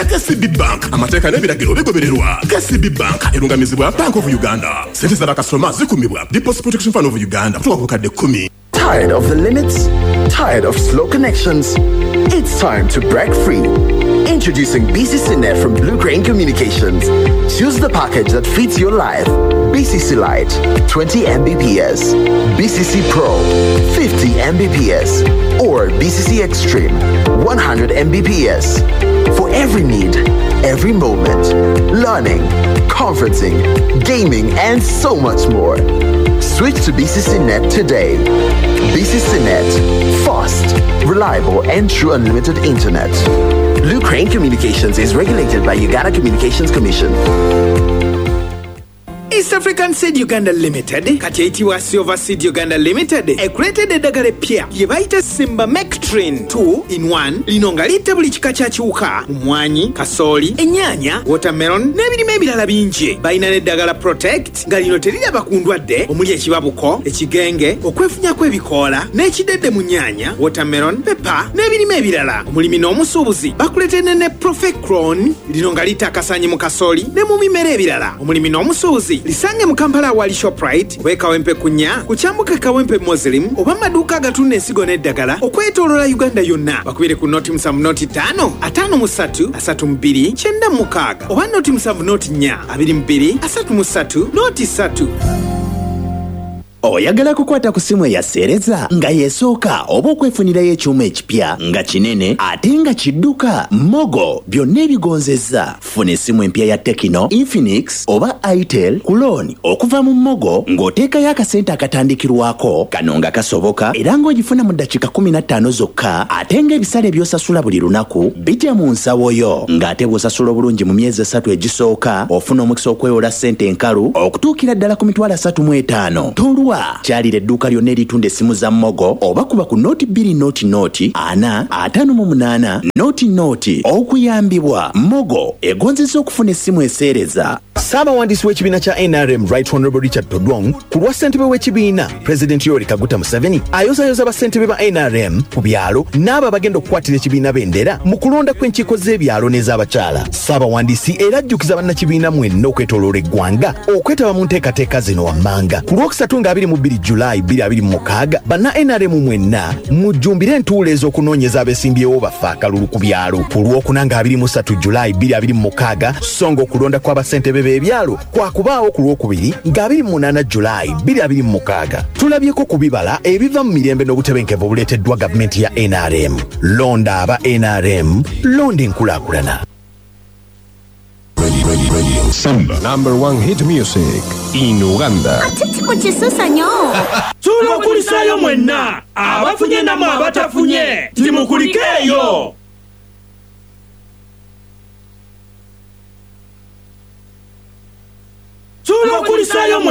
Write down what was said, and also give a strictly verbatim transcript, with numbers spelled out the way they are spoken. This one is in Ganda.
ne K C B Bank amateeka n'ebiragiro bigobererwa. K C B Bank erungamizibwa Bank of Uganda. Sente z'abakasitoma zikumibwa Deposit Protection Fund of Uganda kutuuka ku kadde kkumi. Tired of the limits? Tired of slow connections? It's time to break free. Introducing B C C Net from Blue Crane Communications. Choose the package that fits your life. B C C Lite, twenty megabits per second. B C C Pro, fifty megabits per second. Or B C C Extreme, one hundred megabits per second. For every need, every moment. Learning, conferencing, gaming, and so much more. Switch to B C C Net today. B C C Net. Fast, reliable, and true unlimited internet. Blue Crane Communications is regulated by Uganda Communications Commission. East African Seed Uganda Limited kati eyitibwa Silver Seed Uganda Limited ekuleetedde eddagala eppya lye bayita Simba Mectrin two in one lino nga litta buli kika kya kiwuka mumwanyi, kasooli, ennyaanya, watermelon n'ebirime ebirala bingi. Balina n'eddagala Protect nga lino teriraba ku ndwadde omuli ekibabuko, ekigenge, okwefunyako ebikoola n'ekidedde mu nnyaanya, watermelon, pepper n'ebirime ebirala. Omulimi n'omusuubuzi bakuleetedde ne Profecron lino nga litta akasanyi mu kasooli ne mu bimera ebirala. Omulimi n'omusuubuzi lisange mu Kampala awali Shoprite oba Kawempe kunya ku kyambuka Kawempe Muslim oba maduuka agatunda ensigo n'eddagala okwetooloola Uganda yonna. Bakubire ku noti musanvu noti ttaano ataano mu ssatu asatu mu bbiri kyenda mu mukaaga oba noti musanvu noti nnya abiri mu bbiri asatu mu ssatu noti ssatu. Oyagala kukwata ku simu eyaseereza nga yeesooka oba okwefunirayo ekyuma ekipya nga kinene ate nga kidduka? Mogo byonna ebigonzezza. Funa essimu empya ya Tecno, Infinix oba Itel ku looni okuva mu Mogo ng'oteekayo akasente akatandikirwako kano nga kasoboka era ng'ogifuna mu ddakiika kumi na ttaano zokka ate ng'ebisale by'osasula buli lunaku bijja mu nsawo yo ng'ate bw'osasula obulungi mu myezi esatu egisooka ofuna omukisa okwewola ssente enkalu okutuukira ddala ku mitwalo asatu mu etaano. Tolwa kyalira edduuka lyonna eritunda essimu za Mogo oba kuba ku nooti bbiri nooti nooti ana ataano mu munaana nooti nooti okuyambibwa. Mogo egonzesa okufuna essimu eseereza. Ssaabawandiisi w'ekibiina kya N R M Right Honorable Richard Todwong ku lwa ssentebe w'ekibiina President Yoweri Kaguta Museveni ayozayoza bassentebe ba N R M ku byalo n'abo abagenda okukwatira ekibiina bendera mu kulonda kw'enkiiko z'ebyalo n'ez'abakyala. Ssaabawandiisi era ajjukiza bannakibiina mwenna okwetooloola eggwanga okwetaba mu nteekateeka zino wammanga. Ku lwokusatu nga abiri mu bbiri Julayi bbiri abiri mu mukaaga banna N R M mwenna mujjumbire entuulo ez'okunoonyeza abeesimbyewo baffe akalulu ku byalo. Ku lwokuna nga abiri mu ssatu Julayi bbiri abiri mu mukaaga so nga okulonda kw'abassentebe b'ebyalo kwakubaawo ku lwokubiri nga abiri mu munaana Julayi bbiri abiri mu mukaaga. Tulabyeko ku bibala ebiva mu mirembe n'obutebenkevu obuleeteddwa gavumenti ya N R M. Londa aba N R M, londa enkulaakulana. Samba, number one hit music in Uganda. Atitiko kisusa nyo. Tulokulisayo mwenna abafunye namwe abatafunye timukulikeeyo. Tulokulisayo